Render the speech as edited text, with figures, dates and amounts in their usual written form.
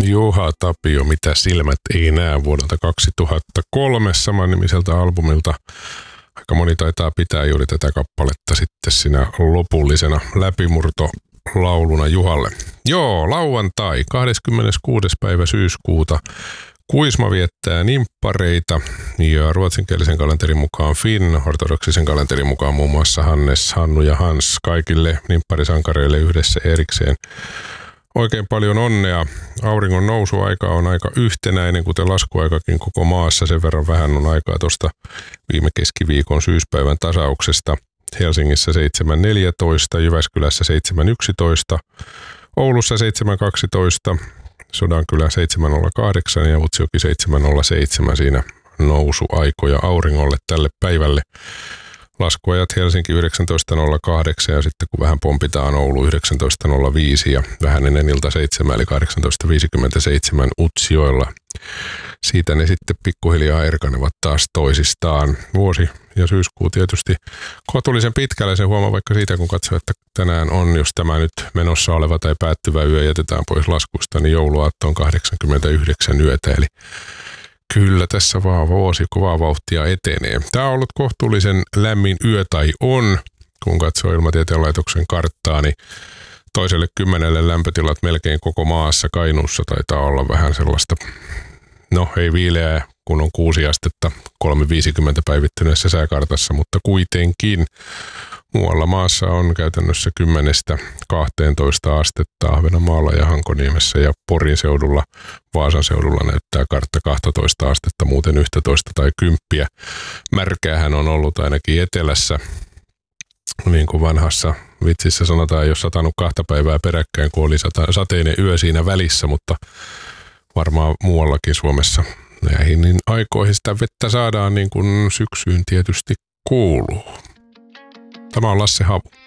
Juha Tapio, mitä silmät ei näe vuodelta 2003 samannimiseltä albumilta. Aika moni taitaa pitää juuri tätä kappaletta sitten siinä lopullisena läpimurtolauluna Juhalle. Joo, lauantai, 26. päivä syyskuuta. Kuisma viettää nimppareita ja ruotsinkielisen kalenterin mukaan Finn, ortodoksisen kalenterin mukaan muun muassa Hannes, Hannu ja Hans, kaikille nimpparisankareille yhdessä erikseen. Oikein paljon onnea. Auringon nousuaika on aika yhtenäinen, kuten laskuaikakin koko maassa. Sen verran vähän on aikaa tuosta viime keskiviikon syyspäivän tasauksesta. Helsingissä 7.14, Jyväskylässä 7.11, Oulussa 7.12, Sodankylä 7.08 ja Utsjoki 7.07 siinä nousuaikoja auringolle tälle päivälle. Laskuajat Helsinki 19.08 ja sitten kun vähän pompitaan Oulu 19.05 ja vähän ennen ilta 7 eli 18.57 Utsjoella. Siitä ne sitten pikkuhiljaa erkanevat taas toisistaan. Vuosi ja syyskuu tietysti kohtuullisen pitkälle, sen huomaa vaikka siitä kun katsoo, että tänään on, jos tämä nyt menossa oleva tai päättyvä yö jätetään pois laskusta, niin jouluaatto on 89 yötä, eli kyllä tässä vaan vuosi kovaa vauhtia etenee. Tämä on ollut kohtuullisen lämmin yö tai on, kun katsoo Ilmatieteen laitoksen karttaa, niin toiselle 10 lämpötilat melkein koko maassa. Kainuussa taitaa olla vähän sellaista, no ei viileää, kun on 6 astetta 3,50 päivittyneessä sääkartassa, mutta kuitenkin muualla maassa on käytännössä 10-12 astetta Ahvenanmaalla ja Hankoniemessä ja Porin seudulla, Vaasan seudulla näyttää kartta 12 astetta, muuten 11 tai 10. Märkäähän on ollut ainakin etelässä, niin kuin vanhassa vitsissä sanotaan, ei ole satanut 2 päivää peräkkäin, kun oli sateinen yö siinä välissä, mutta varmaan muuallakin Suomessa näihin niin aikoihin sitä vettä saadaan niin kuin syksyyn tietysti kuuluu. Tämä on Lasse Havu.